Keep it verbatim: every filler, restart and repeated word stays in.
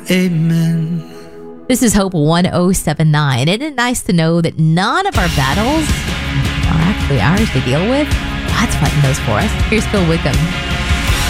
Amen. This is Hope one oh seven point nine. Isn't it nice to know that none of our battles are actually ours to deal with? God's fighting those for us. Here's Phil Wickham.